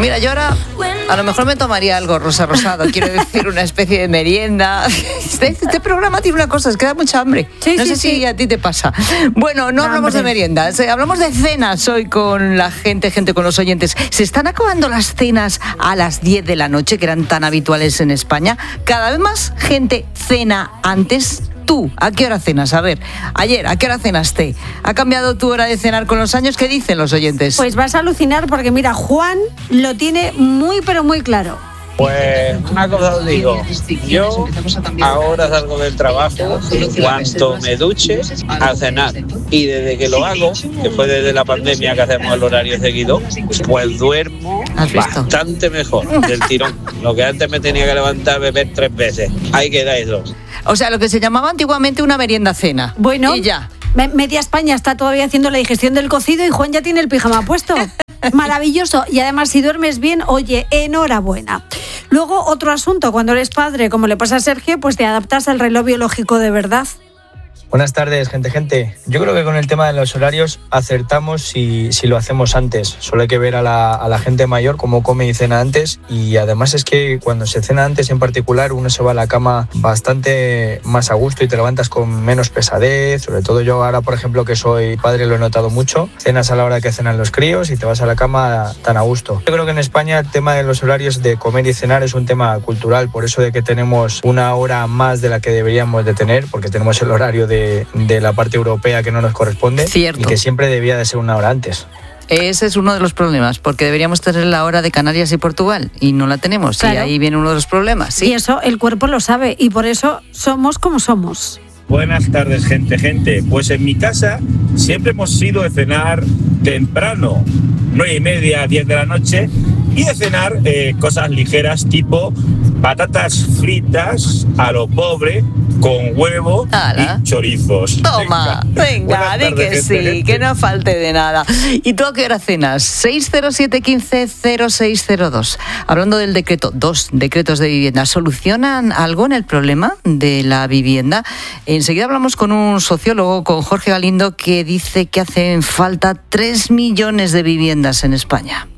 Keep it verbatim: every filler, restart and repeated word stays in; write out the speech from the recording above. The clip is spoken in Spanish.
Mira, yo ahora a lo mejor me tomaría algo rosa rosado, quiero decir, una especie de merienda. Este, este programa tiene una cosa, es que da mucha hambre. Sí, no sí, sé sí. si a ti te pasa. Bueno, no Da hablamos hambre. de meriendas, eh, hablamos de cenas hoy con la gente, gente con los oyentes. ¿Se están acabando las cenas a las diez de la noche, que eran tan habituales en España? Cada vez más gente cena antes. Tú, ¿a qué hora cenas? A ver, ayer, ¿a qué hora cenaste? ¿Ha cambiado tu hora de cenar con los años? ¿Qué dicen los oyentes? Pues vas a alucinar porque mira, Juan lo tiene muy pero muy claro. Pues una cosa os digo, yo ahora salgo del trabajo, cuanto me duche, a cenar. Y desde que lo hago, que fue desde la pandemia que hacemos el horario seguido, pues duermo ¿Has visto? bastante mejor del tirón. Lo que antes me tenía que levantar a beber tres veces. Ahí quedáis dos. O sea, lo que se llamaba antiguamente una merienda cena. Bueno, Y ya. me- media España está todavía haciendo la digestión del cocido y Juan ya tiene el pijama puesto. Maravilloso. Y además, si duermes bien, oye, enhorabuena. Luego, otro asunto, cuando eres padre, como le pasa a Sergio, pues te adaptas al reloj biológico de verdad. Buenas tardes, gente, gente. Yo creo que con el tema de los horarios acertamos si, si lo hacemos antes. Solo hay que ver a la, a la gente mayor cómo come y cena antes, y además es que cuando se cena antes en particular uno se va a la cama bastante más a gusto y te levantas con menos pesadez. Sobre todo yo ahora, por ejemplo, que soy padre, lo he notado mucho. Cenas a la hora que cenan los críos y te vas a la cama tan a gusto. Yo creo que en España el tema de los horarios de comer y cenar es un tema cultural, por eso de que tenemos una hora más de la que deberíamos de tener, porque tenemos el horario de de la parte europea que no nos corresponde. Cierto. Y que siempre debía de ser una hora antes. Ese es uno de los problemas, porque deberíamos tener la hora de Canarias y Portugal, y no la tenemos. Claro. Y ahí viene uno de los problemas. ¿Sí? Y eso el cuerpo lo sabe y por eso somos como somos. Buenas tardes, gente, gente. Pues en mi casa siempre hemos sido de cenar temprano, nueve y media, diez de la noche, y de cenar eh, cosas ligeras tipo patatas fritas a lo pobre con huevo Ala. y chorizos. Toma, venga, Buenas di tardes, que gente, sí, gente. que no falte de nada. ¿Y tú a qué hora cenas? seis cero siete uno cinco cero seis cero dos. Hablando del decreto, dos decretos de vivienda, ¿solucionan algo en el problema de la vivienda? Enseguida hablamos con un sociólogo, con Jorge Galindo, que dice que hacen falta tres millones de viviendas en España.